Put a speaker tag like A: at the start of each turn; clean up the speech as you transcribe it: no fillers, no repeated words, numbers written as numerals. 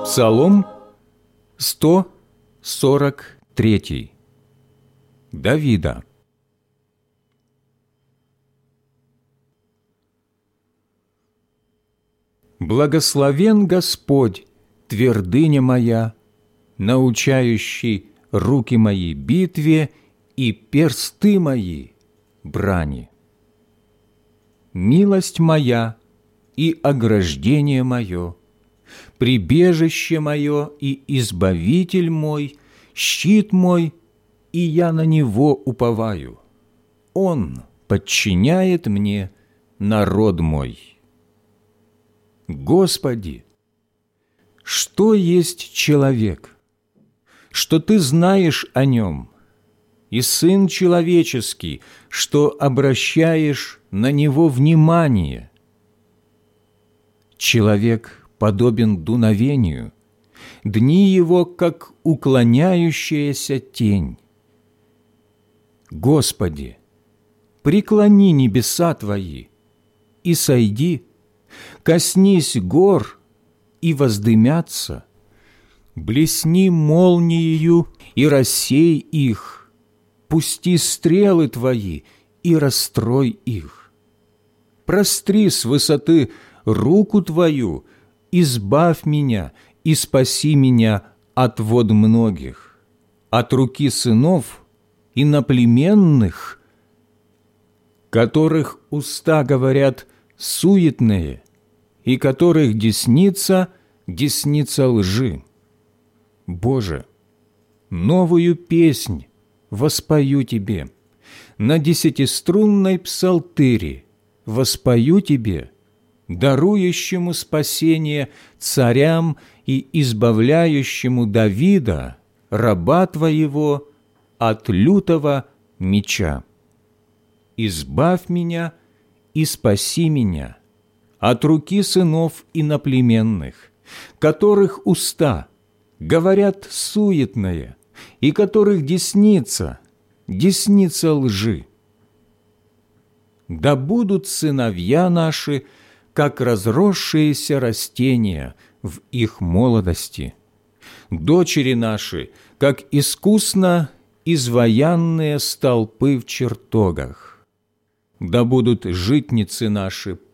A: Псалом 143 Давида. Благословен Господь, твердыня моя, научающий руки мои битве и персты мои брани. Милость моя и ограждение мое, прибежище мое и избавитель мой, щит мой, и я на него уповаю. Он подчиняет мне народ мой. Господи, что есть человек, что Ты знаешь о нем, и Сын человеческий, что обращаешь на него внимание? Человек подобен дуновению, дни его, как уклоняющаяся тень. Господи, преклони небеса Твои и сойди, коснись гор и воздымятся, блесни молниею и рассей их, пусти стрелы Твои и расстрой их. Простри с высоты руку Твою, избавь меня и спаси меня от вод многих, от руки сынов иноплеменных, которых уста говорят суетные, и которых десница лжи. Боже, новую песнь воспою Тебе, на десятиструнной псалтыре воспою Тебе, дарующему спасение царям и избавляющему Давида, раба Твоего, от лютого меча. Избавь меня и спаси меня от руки сынов иноплеменных, которых уста говорят суетное, и которых десница лжи. Да будут сыновья наши, как разросшиеся растения в их молодости, дочери наши, как искусно изваянные столпы в чертогах. Да будут житницы наши